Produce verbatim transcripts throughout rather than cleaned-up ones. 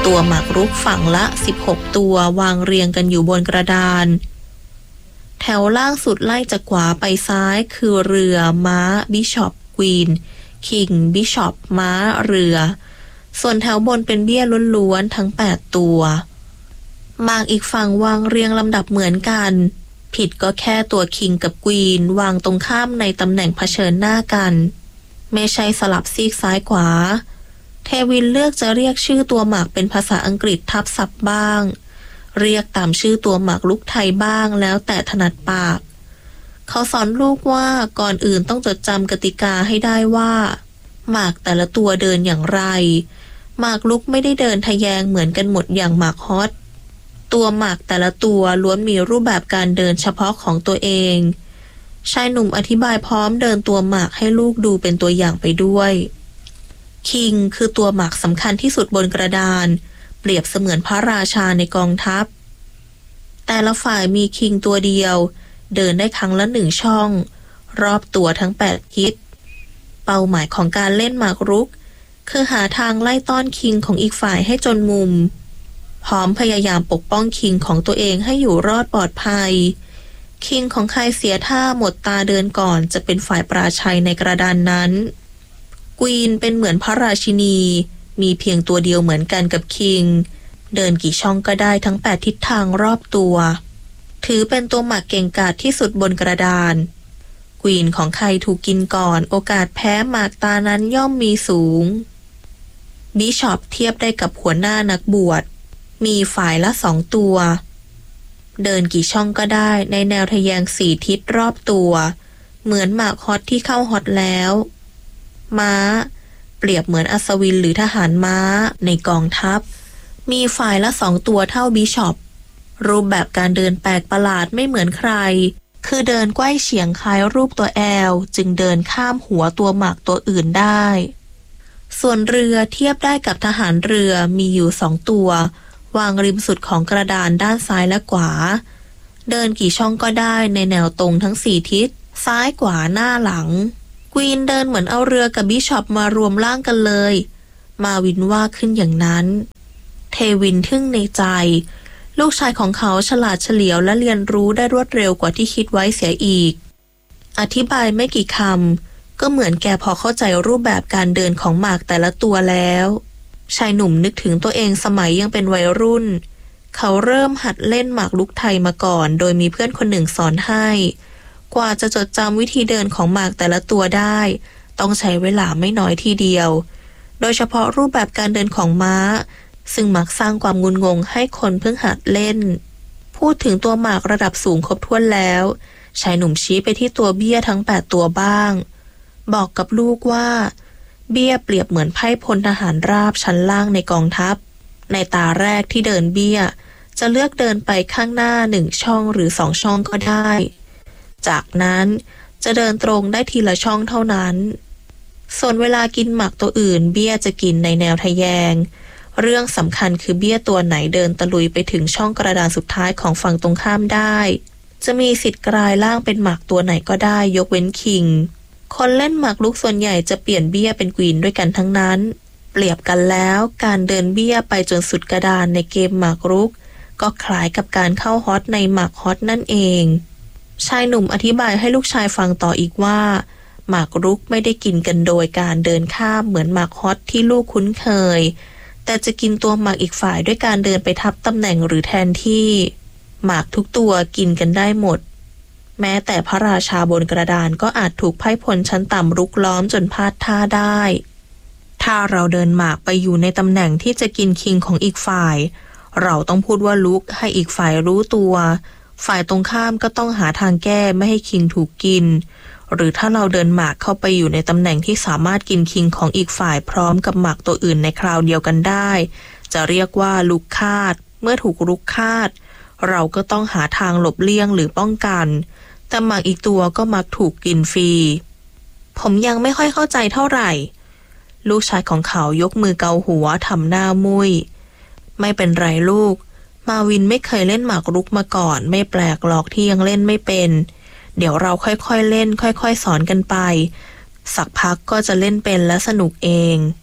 ตัวหมากรุกฝั่งละสิบหกตัววางเรียงกันอยู่บนกระดานแถวล่างสุดไล่จากขวาไปซ้ายคือเรือม้าบิชอปควีนคิงบิชอปม้าเรือส่วนแถวบนเป็นเบี้ยล้วนๆทั้งแปดตัวหมากอีกฝั่งวางเรียงลำดับเหมือนกันผิดก็แค่ตัวคิงกับควีนวางตรงข้ามในตำแหน่งเผชิญหน้ากันไม่ใช่สลับซีกซ้ายขวาเทวินเลือกจะเรียกชื่อตัวหมากเป็นภาษาอังกฤษทับศัพท์บ้างเรียกตามชื่อตัวหมากลุกไทยบ้างแล้วแต่ถนัดปากเขาสอนลูกว่าก่อนอื่นต้องจดจำกติกาให้ได้ว่าหมากแต่ละตัวเดินอย่างไรหมากลุกไม่ได้เดินทะแยงเหมือนกันหมดอย่างหมากฮอตตัวหมากแต่ละตัวล้วนมีรูปแบบการเดินเฉพาะของตัวเองชายหนุ่มอธิบายพร้อมเดินตัวหมากให้ลูกดูเป็นตัวอย่างไปด้วยคิงคือตัวหมากสำคัญที่สุดบนกระดานเปรียบเสมือนพระราชาในกองทัพแต่ละฝ่ายมีคิงตัวเดียวเดินได้ครั้งละหนึ่งช่องรอบตัวทั้งแปดทิศเป้าหมายของการเล่นหมากรุกคือหาทางไล่ต้อนคิงของอีกฝ่ายให้จนมุมพร้อมพยายามปกป้องคิงของตัวเองให้อยู่รอดปลอดภัยคิงของใครเสียท่าหมดตาเดินก่อนจะเป็นฝ่ายปราชัยในกระดานนั้นควีนเป็นเหมือนพระราชินีมีเพียงตัวเดียวเหมือนกันกับคิงเดินกี่ช่องก็ได้ทั้งแปดทิศทางรอบตัวถือเป็นตัวหมากเก่งกาจที่สุดบนกระดานควีนของใครถูกกินก่อนโอกาสแพ้หมากตานั้นย่อมมีสูงบิชอปเทียบได้กับหัวหน้านักบวชมีฝ่ายละสองตัวเดินกี่ช่องก็ได้ในแนวทะแยงสี่ทิศรอบตัวเหมือนหมากฮอตที่เข้าฮอตแล้วม้าเปรียบเหมือนอัศวินหรือทหารม้าในกองทัพมีฝ่ายละสองตัวเท่าบิชอปรูปแบบการเดินแปลกประหลาดไม่เหมือนใครคือเดินไกว้เฉียงคล้ายรูปตัวแอลจึงเดินข้ามหัวตัวหมากตัวอื่นได้ส่วนเรือเทียบได้กับทหารเรือมีอยู่สองตัววางริมสุดของกระดานด้านซ้ายและขวาเดินกี่ช่องก็ได้ในแนวตรงทั้งสี่ทิศซ้ายขวาหน้าหลังควีนเดินเหมือนเอาเรือกับบิชอปมารวมร่างกันเลยมาวินว่าขึ้นอย่างนั้นเทวินทึ่งในใจลูกชายของเขาฉลาดเฉลียวและเรียนรู้ได้รวดเร็วกว่าที่คิดไว้เสียอีกอธิบายไม่กี่คำก็เหมือนแกพอเข้าใจรูปแบบการเดินของหมากแต่ละตัวแล้วชายหนุ่มนึกถึงตัวเองสมัยยังเป็นวัยรุ่นเขาเริ่มหัดเล่นหมากรุกไทยมาก่อนโดยมีเพื่อนคนหนึ่งสอนให้กว่าจะจดจำวิธีเดินของหมากแต่ละตัวได้ต้องใช้เวลาไม่น้อยทีเดียวโดยเฉพาะรูปแบบการเดินของม้าซึ่งมักสร้างความงุนงงให้คนเพิ่งหัดเล่นพูดถึงตัวหมากระดับสูงครบถ้วนแล้วชายหนุ่มชี้ไปที่ตัวเบี้ยทั้งแปดตัวบ้างบอกกับลูกว่าเบี้ยเปรียบเหมือนไพร่พลทหารราบชั้นล่างในกองทัพในตาแรกที่เดินเบี้ยจะเลือกเดินไปข้างหน้าหนึ่งช่องหรือสองช่องก็ได้จากนั้นจะเดินตรงได้ทีละช่องเท่านั้นส่วนเวลากินหมากตัวอื่นเบี้ยจะกินในแนวทะแยงเรื่องสำคัญคือเบี้ยตัวไหนเดินตะลุยไปถึงช่องกระดานสุดท้ายของฝั่งตรงข้ามได้จะมีสิทธิ์กลายร่างเป็นหมากตัวไหนก็ได้ยกเว้นคิงคนเล่นหมากรุกส่วนใหญ่จะเปลี่ยนเบี้ยเป็นควีนด้วยกันทั้งนั้นเปรียบกันแล้วการเดินเบี้ยไปจนสุดกระดานในเกมหมากรุกก็คล้ายกับการเข้าฮอตในหมากฮอตนั่นเองชายหนุ่มอธิบายให้ลูกชายฟังต่ออีกว่าหมากรุกไม่ได้กินกันโดยการเดินข้ามเหมือนหมากฮอตที่ลูกคุ้นเคยแต่จะกินตัวหมากอีกฝ่ายด้วยการเดินไปทับตำแหน่งหรือแทนที่หมากทุกตัวกินกันได้หมดแม้แต่พระราชาบนกระดานก็อาจถูกไพร่พลชั้นต่ำรุกล้อมจนพลาดท่าได้ถ้าเราเดินหมากไปอยู่ในตำแหน่งที่จะกินคิงของอีกฝ่ายเราต้องพูดว่าลุกให้อีกฝ่ายรู้ตัวฝ่ายตรงข้ามก็ต้องหาทางแก้ไม่ให้คิงถูกกินหรือถ้าเราเดินหมากเข้าไปอยู่ในตำแหน่งที่สามารถกินคิงของอีกฝ่ายพร้อมกับหมากตัวอื่นในคราวเดียวกันได้จะเรียกว่าลุกคาดเมื่อถูกลุกคาดเราก็ต้องหาทางหลบเลี่ยงหรือป้องกันแต่หมากอีกตัวก็มักถูกกินฟรีผมยังไม่ค่อยเข้าใจเท่าไหร่ลูกชายของเขายกมือเกาหัวทำหน้ามุยไม่เป็นไรลูกมาวินไม่เคยเล่นหมากรุกมาก่อนไม่แปลกหรอกที่ยังเล่นไม่เป็นเดี๋ยวเราค่อยๆเล่นค่อยๆสอนกันไปสักพักก็จะเล่นเป็นและสนุกเอง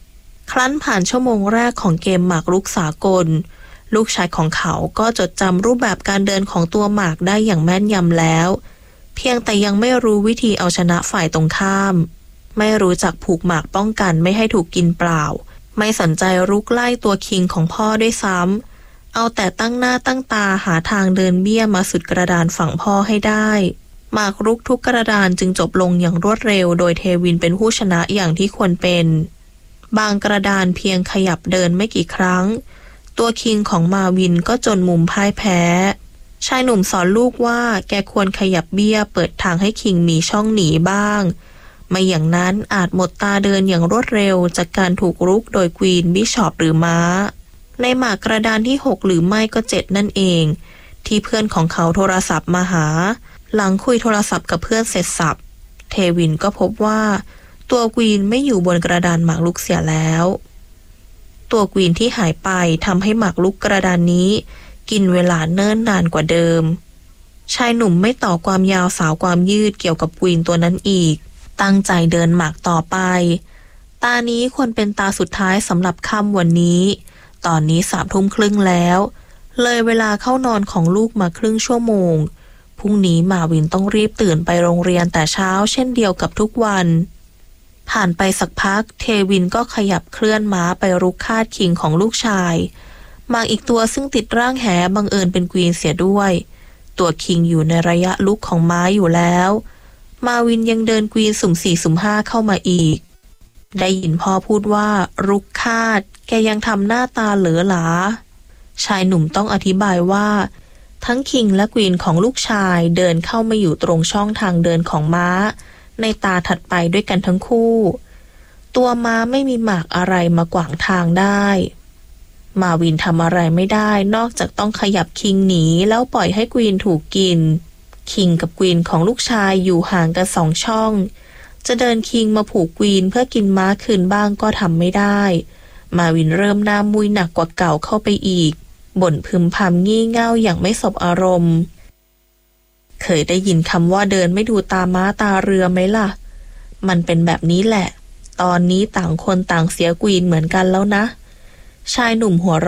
ครั้นผ่านชั่วโมงแรกของเกมหมากรุกสากลลูกชายของเขาก็จดจำรูปแบบการเดินของตัวหมากได้อย่างแม่นยำแล้วเพียงแต่ยังไม่รู้วิธีเอาชนะฝ่ายตรงข้ามไม่รู้จักผูกหมากป้องกันไม่ให้ถูกกินเปล่าไม่สนใจรุกไล่ตัวคิงของพ่อด้วยซ้ำเอาแต่ตั้งหน้าตั้งตาหาทางเดินเบี้ยมาสุดกระดานฝั่งพ่อให้ได้หมากรุกทุกกระดานจึงจบลงอย่างรวดเร็วโดยเทวินเป็นผู้ชนะอย่างที่ควรเป็นบางกระดานเพียงขยับเดินไม่กี่ครั้งตัวคิงของมาวินก็จนมุมพ่ายแพ้ชายหนุ่มสอนลูกว่าแกควรขยับเบี้ยเปิดทางให้คิงมีช่องหนีบ้างไม่อย่างนั้นอาจหมดตาเดินอย่างรวดเร็วจากการถูกรุกโดยควีนบิชอปหรือม้าในหมากกระดานที่หกหรือไม่ก็เจ็ดนั่นเองที่เพื่อนของเขาโทรศัพท์มาหาหลังคุยโทรศัพท์กับเพื่อนเสร็จสับเทวินก็พบว่าตัวควีนไม่อยู่บนกระดานหมากรุกเสียแล้วตัวควีนที่หายไปทำให้หมากรุกกระดานนี้กินเวลาเนิ่นนานกว่าเดิมชายหนุ่มไม่ต่อความยาวสาวความยืดเกี่ยวกับควีนตัวนั้นอีกตั้งใจเดินหมากต่อไปตานี้ควรเป็นตาสุดท้ายสำหรับค่ำวันนี้ตอนนี้สามทุ่มครึ่งแล้วเลยเวลาเข้านอนของลูกมาครึ่งชั่วโมงพรุ่งนี้มาวินต้องรีบตื่นไปโรงเรียนแต่เช้าเช่นเดียวกับทุกวันผ่านไปสักพักเทวินก็ขยับเคลื่อนม้าไปรุกคาดคิงของลูกชายหมากอีกตัวซึ่งติดร่างแหบังเอิญเป็นควีนเสียด้วยตัวคิงอยู่ในระยะลุกของม้าอยู่แล้วมาวินยังเดินควีนสุ่มสี่สุ่มห้าเข้ามาอีกได้ยินพ่อพูดว่ารุกคาดแกยังทำหน้าตาเหลอหลาชายหนุ่มต้องอธิบายว่าทั้งคิงและควีนของลูกชายเดินเข้ามาอยู่ตรงช่องทางเดินของม้าในตาถัดไปด้วยกันทั้งคู่ตัวม้าไม่มีหมากอะไรมาขวางทางได้มาวินทำอะไรไม่ได้นอกจากต้องขยับคิงหนีแล้วปล่อยให้ควีนถูกกินคิงกับควีนของลูกชายอยู่ห่างกันสองช่องจะเดินคิงมาผูกควีนเพื่อกินม้าคืนบ้างก็ทำไม่ได้มาวินเริ่มหน้ามุยหนักกว่าเก่าเข้าไปอีกบ่นพึมพำงี่เง่าอย่างไม่สบอารมณ์เคยได้ยินคำว่าเดินไม่ดูตาม้าตาเรือไหมล่ะมันเป็นแบบนี้แหละตอนนี้ต่างคนต่างเสียควีนเหมือนกันแล้วนะชายหนุ่มหัว